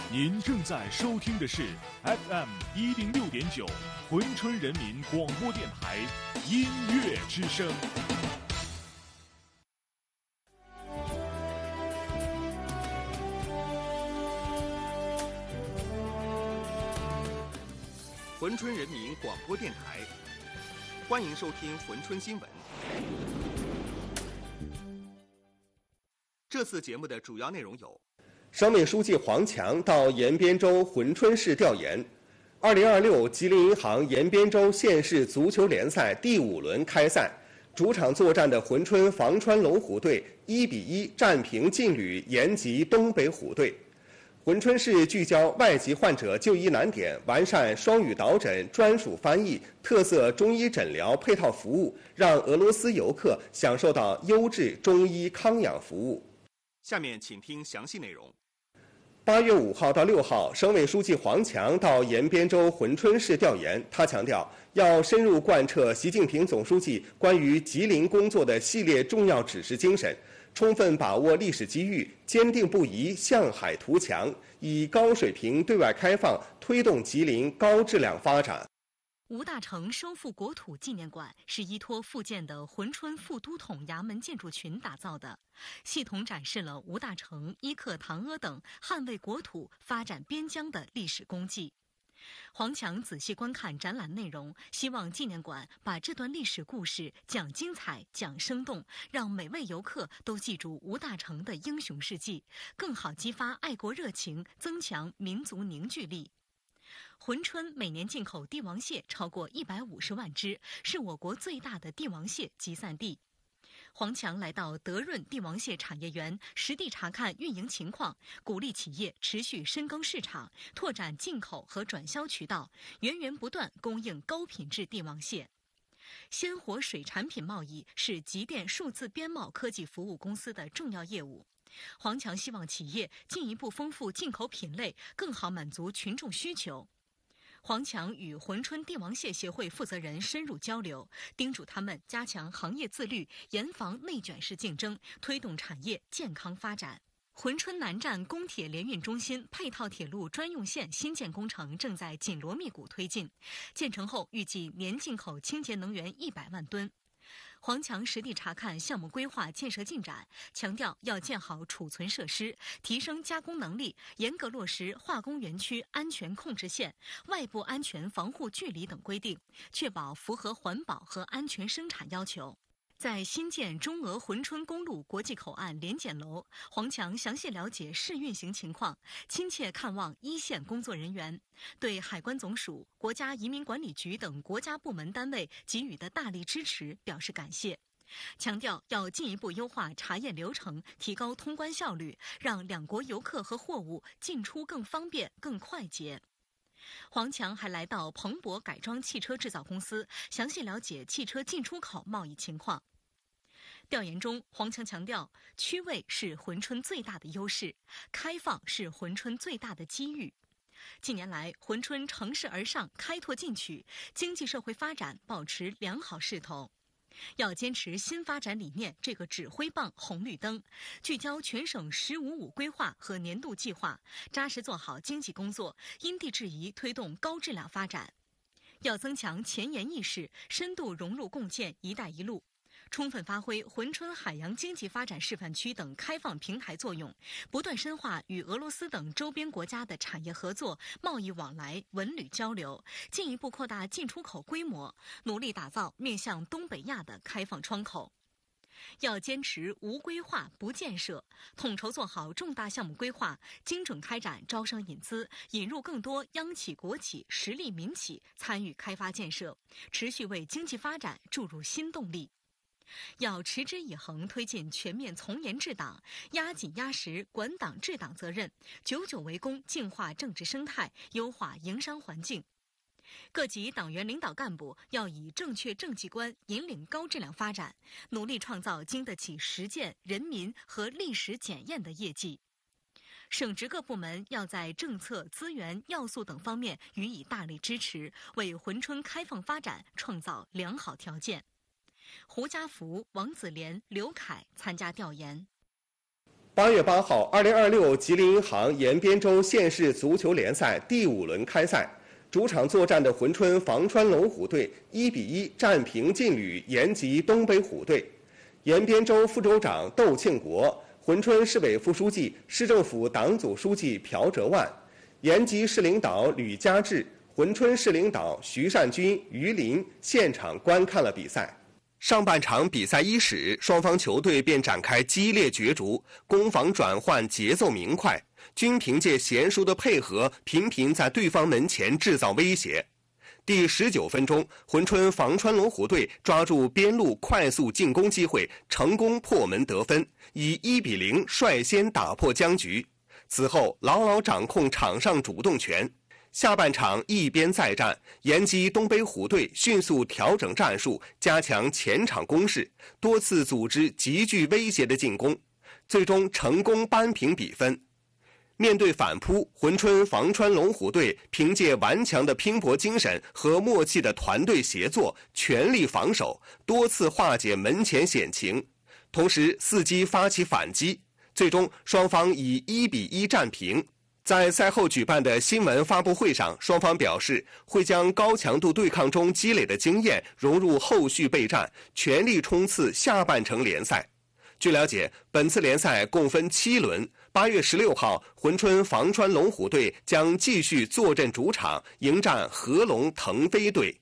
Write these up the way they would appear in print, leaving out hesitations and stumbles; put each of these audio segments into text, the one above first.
您正在收听的是 FM 106.9珲春人民广播电台音乐之声。 珲春人民广播电台，欢迎收听珲春新闻。这次节目的主要内容有： 省委书记黄强到延边州珲春市调研；2026吉林银行延边州县市足球联赛第5轮开赛，主场作战的珲春防川龙虎队1-1战平劲旅延吉东北虎队。珲春市聚焦外籍患者就医难点，完善双语导诊、专属翻译、特色中医诊疗配套服务，让俄罗斯游客享受到优质中医康养服务。 下面请听详细内容。 8月5号到6号，省委书记黄强到延边州珲春市调研。他强调，要深入贯彻习近平总书记关于吉林工作的系列重要指示精神，充分把握历史机遇，坚定不移向海图强，以高水平对外开放推动吉林高质量发展。 吴大成收复国土纪念馆是依托复建的珲春副都统衙门建筑群打造的，系统展示了吴大成伊克唐阿等捍卫国土、发展边疆的历史功绩。黄强仔细观看展览内容，希望纪念馆把这段历史故事讲精彩、讲生动，让每位游客都记住吴大成的英雄事迹，更好激发爱国热情，增强民族凝聚力。珲春每年进口帝王蟹超过150万只，是我国最大的帝王蟹集散地。黄强来到德润帝王蟹产业园，实地查看运营情况，鼓励企业持续深耕市场，拓展进口和转销渠道，源源不断供应高品质帝王蟹。鲜活水产品贸易是极电数字边贸科技服务公司的重要业务。黄强希望企业进一步丰富进口品类，更好满足群众需求。黄强与珲春帝王蟹协会负责人深入交流，叮嘱他们加强行业自律，严防内卷式竞争，推动产业健康发展。珲春南站公铁联运中心配套铁路专用线新建工程正在紧锣密鼓推进，建成后预计年进口清洁能源100万吨。黄强实地查看项目规划建设进展，强调要建好储存设施，提升加工能力，严格落实化工园区安全控制线、外部安全防护距离等规定，确保符合环保和安全生产要求。在新建中俄珲春公路国际口岸联检楼，黄强详细了解试运行情况，亲切看望一线工作人员，对海关总署、国家移民管理局等国家部门单位给予的大力支持表示感谢，强调要进一步优化查验流程，提高通关效率，让两国游客和货物进出更方便、更快捷。黄强还来到彭博改装汽车制造公司，详细了解汽车进出口贸易情况。调研中，黄强强调，区位是珲春最大的优势，开放是珲春最大的机遇。近年来，珲春乘势而上，开拓进取，经济社会发展保持良好势头。要坚持新发展理念这个指挥棒红绿灯，聚焦全省“15+5”规划和年度计划，扎实做好经济工作，因地制宜推动高质量发展。要增强前沿意识，深度融入共建“一带一路”，充分发挥珲春海洋经济发展示范区等开放平台作用，不断深化与俄罗斯等周边国家的产业合作、贸易往来、文旅交流，进一步扩大进出口规模，努力打造面向东北亚的开放窗口。要坚持无规划不建设，统筹做好重大项目规划，精准开展招商引资，引入更多央企、国企、实力民企参与开发建设，持续为经济发展注入新动力。要持之以恒推进全面从严治党，压紧压实管党治党责任，久久为功净化政治生态，优化营商环境。各级党员领导干部要以正确政绩观引领高质量发展，努力创造经得起实践、人民和历史检验的业绩。省直各部门要在政策、资源、要素等方面予以大力支持，为珲春开放发展创造良好条件。胡家福、王子莲、刘凯参加调研。 8月8号，2026吉林银行延边州县市足球联赛第5轮开赛，主场作战的珲春防川龙虎队1-1战平劲旅延吉东北虎队。延边州副州长窦庆国、珲春市委副书记、市政府党组书记朴哲万、延吉市领导吕家志、珲春市领导徐善军、于林现场观看了比赛。上半场比赛伊始，双方球队便展开激烈角逐，攻防转换节奏明快，均凭借娴熟的配合，频频在对方门前制造威胁。第19分钟，珲春防川龙虎队抓住边路快速进攻机会，成功破门得分，以1-0率先打破僵局。此后牢牢掌控场上主动权。下半场一边再战，延吉东北虎队迅速调整战术，加强前场攻势，多次组织极具威胁的进攻，最终成功扳平比分。面对反扑，珲春防川龙虎队凭借顽强的拼搏精神和默契的团队协作，全力防守，多次化解门前险情，同时伺机发起反击，最终双方以1-1战平。在赛后举办的新闻发布会上，双方表示会将高强度对抗中积累的经验融入后续备战，全力冲刺下半程联赛。据了解，本次联赛共分7轮，8月16号，珲春防川龙虎队将继续坐镇主场，迎战合龙腾飞队。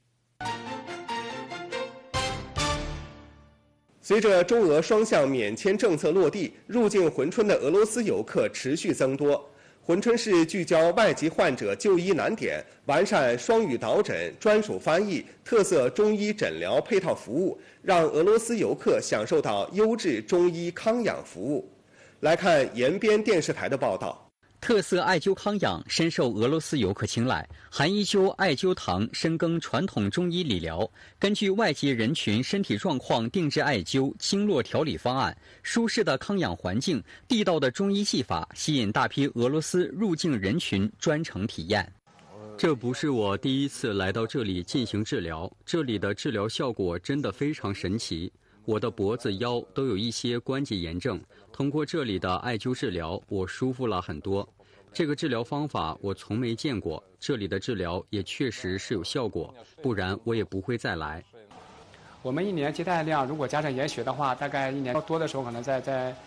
随着中俄双向免签政策落地，入境珲春的俄罗斯游客持续增多。珲春市聚焦外籍患者就医难点，完善双语导诊、专属翻译、特色中医诊疗配套服务，让俄罗斯游客享受到优质中医康养服务。来看延边电视台的报道。 特色艾灸康养深受俄罗斯游客青睐，含一灸、艾灸堂深耕传统中医理疗，根据外籍人群身体状况定制艾灸、经络调理方案，舒适的康养环境、地道的中医技法，吸引大批俄罗斯入境人群专程体验。这不是我第一次来到这里进行治疗，这里的治疗效果真的非常神奇。我的脖子、腰都有一些关节炎症，通过这里的艾灸治疗，我舒服了很多。这个治疗方法我从没见过，这里的治疗也确实是有效果，不然我也不会再来。 我们一年接待量如果加上研学的话，大概一年多的时候可能在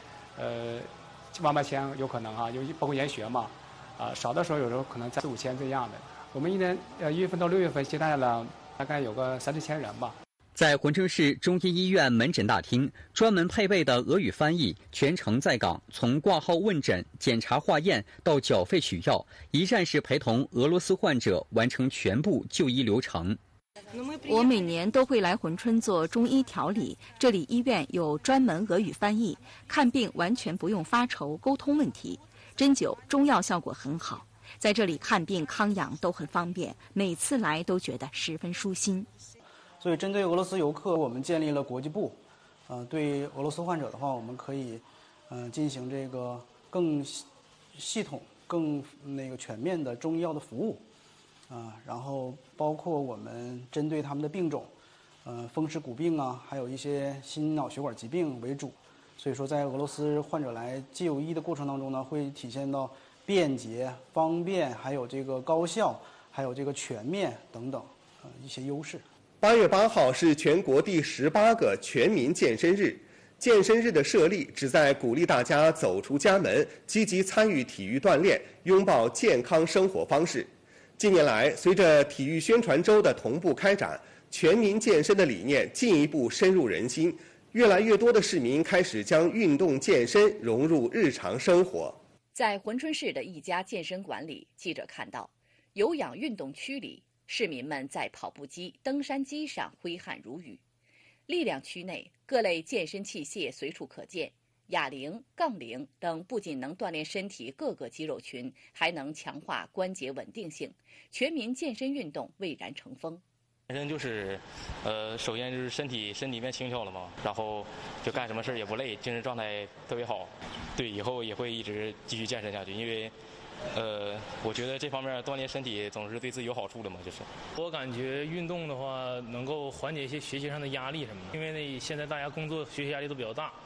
7-8千有可能啊，因为包括研学嘛，少的时候有时候可能在4-5千这样的。我们一年1月份到6月份接待了大概有个3-4千人吧。 在珲春市中医医院门诊大厅，专门配备的俄语翻译全程在岗，从挂号问诊、检查化验到缴费取药，一站式陪同俄罗斯患者完成全部就医流程。 我每年都会来珲春做中医调理，这里医院有专门俄语翻译，看病完全不用发愁沟通问题，针灸、中药效果很好，在这里看病康养都很方便，每次来都觉得十分舒心。 所以针对俄罗斯游客，我们建立了国际部，对俄罗斯患者的话，我们可以进行这个更系统、更全面的中医药的服务，然后包括我们针对他们的病种，风湿骨病啊，还有一些心脑血管疾病为主。所以说，在俄罗斯患者来就医的过程当中呢，会体现到便捷、方便，还有这个高效，还有这个全面等等一些优势。 8月8号是全国第18个全民健身日。健身日的设立旨在鼓励大家走出家门，积极参与体育锻炼，拥抱健康生活方式。近年来，随着体育宣传周的同步开展，全民健身的理念进一步深入人心，越来越多的市民开始将运动健身融入日常生活。 在珲春市的一家健身馆里，记者看到，有氧运动区里，市民们在跑步机、登山机上挥汗如雨；力量区内，各类健身器械随处可见，哑铃、杠铃等不仅能锻炼身体各个肌肉群，还能强化关节稳定性，全民健身运动蔚然成风。 健身就是，首先就是身体变轻巧了嘛，然后就干什么事也不累，精神状态特别好。对，以后也会一直继续健身下去，因为我觉得这方面锻炼身体总是对自己有好处的嘛，就是。 我感觉运动的话，能够缓解一些学习上的压力什么的，因为现在大家工作、学习压力都比较大，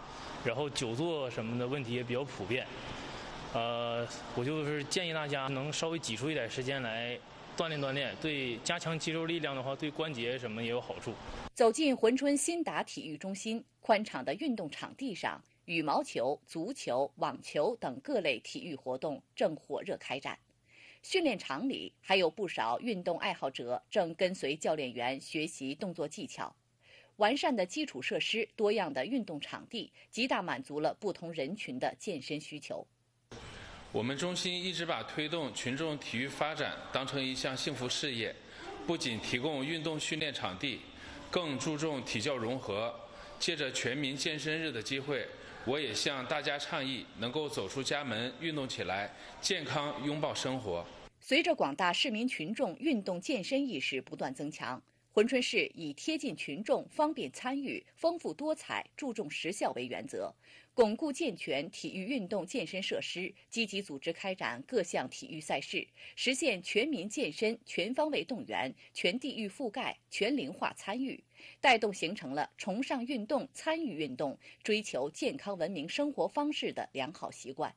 然后久坐什么的问题也比较普遍。我就是建议大家能稍微挤出一点时间来锻炼，对加强肌肉力量的话，对关节什么也有好处。 走进珲春新达体育中心，宽敞的运动场地上，羽毛球、足球、网球等各类体育活动正火热开展。训练场里还有不少运动爱好者正跟随教练员学习动作技巧。完善的基础设施、多样的运动场地，极大满足了不同人群的健身需求。 我们中心一直把推动群众体育发展当成一项幸福事业，不仅提供运动训练场地，更注重体教融合。借着全民健身日的机会，我也向大家倡议能够走出家门，运动起来，健康拥抱生活。 随着广大市民群众运动健身意识不断增强，珲春市以贴近群众、方便参与、丰富多彩、注重实效为原则，巩固健全体育运动健身设施，积极组织开展各项体育赛事，实现全民健身全方位动员、全地域覆盖、全龄化参与，带动形成了崇尚运动、参与运动、追求健康文明生活方式的良好习惯。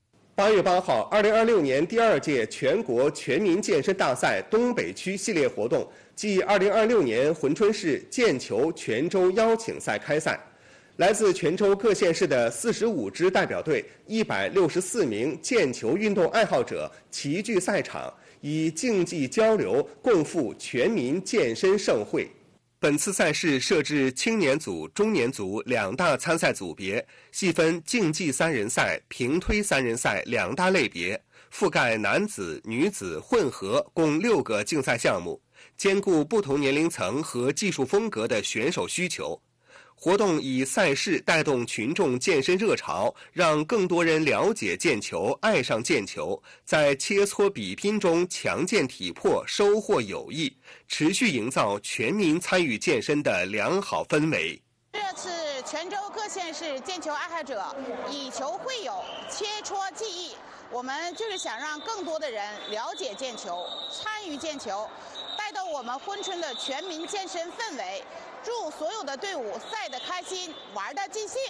8月8号，2026年第2届全国全民健身大赛东北区系列活动暨2026年珲春市毽球全州邀请赛开赛。来自全州各县市的45支代表队、164名毽球运动爱好者齐聚赛场，以竞技交流共赴全民健身盛会。本次赛事设置青年组、中年组2大参赛组别，细分竞技3人赛、平推3人赛2大类别，覆盖男子、女子混合共6个竞赛项目，兼顾不同年龄层和技术风格的选手需求。活动以赛事带动群众健身热潮，让更多人了解毽球、爱上毽球，在切磋比拼中强健体魄，收获友谊，持续营造全民参与健身的良好氛围。 这次全州各县市毽球爱好者以球会友，切磋技艺，我们就是想让更多的人了解毽球，参与毽球，带动我们珲春的全民健身氛围。祝所有的队伍赛得开心，玩得尽兴。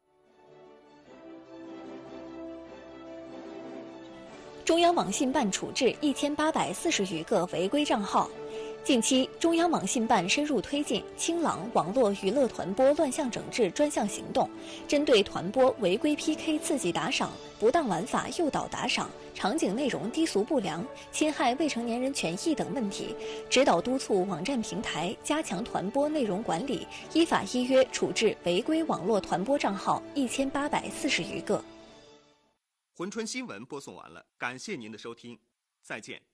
中央网信办处置1840余个违规账号。近期，中央网信办深入推进清朗网络娱乐团播乱象整治专项行动，针对团播违规 PK 刺激打赏、不当玩法诱导打赏、场景内容低俗不良、侵害未成年人权益等问题，指导督促网站平台加强团播内容管理，依法依约处置违规网络团播账号1840余个。 珲春新闻播送完了，感谢您的收听，再见。